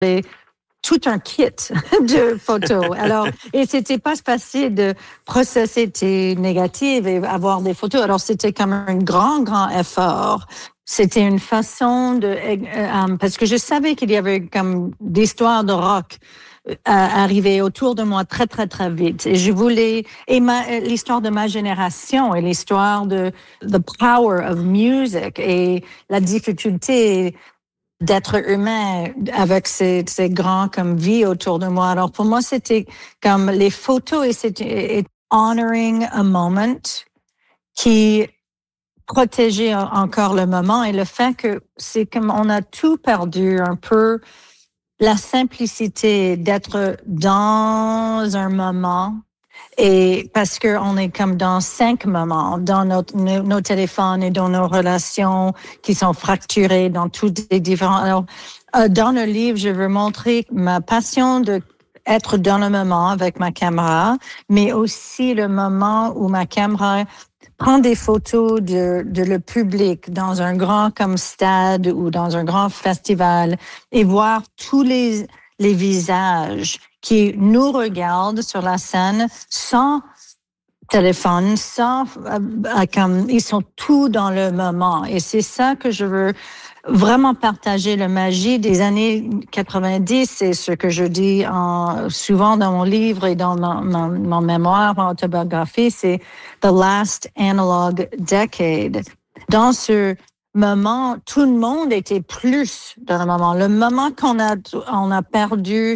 Et tout un kit de photos. Alors, et c'était pas facile de processer tes négatives et avoir des photos. Alors, c'était comme un grand effort. C'était une façon parce que je savais qu'il y avait comme d'histoires de rock arriver autour de moi très vite. Et je voulais, l'histoire de ma génération et l'histoire de the power of music et la difficulté d'être humain avec ces grands comme vie autour de moi. Alors pour moi, c'était comme les photos et c'était honoring a moment qui protégeait encore le moment et le fait que c'est comme on a tout perdu un peu la simplicité d'être dans un moment. Et parce que on est comme dans 5 moments, dans nos téléphones et dans nos relations qui sont fracturées dans tous les différents. Alors, dans le livre, je veux montrer ma passion de être dans le moment avec ma caméra, mais aussi le moment où ma caméra prend des photos de le public dans un grand comme stade ou dans un grand festival et voir tous les visages qui nous regardent sur la scène sans téléphone, sans comme ils sont tous dans le moment. Et c'est ça que je veux vraiment partager, la magie des années 90. C'est ce que je dis souvent dans mon livre et dans mon mémoire, mon autobiographie, c'est The Last Analog Decade. Dans ce moment, tout le monde était plus dans le moment. Le moment qu'on a perdu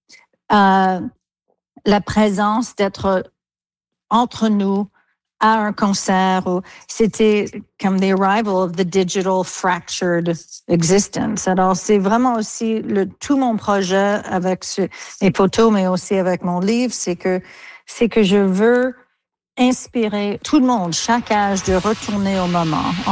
la présence d'être entre nous à un concert, c'était comme the arrival of the digital fractured existence. Alors, c'est vraiment aussi tout mon projet avec les photos, mais aussi avec mon livre, c'est que je veux inspirer tout le monde, chaque âge, de retourner au moment.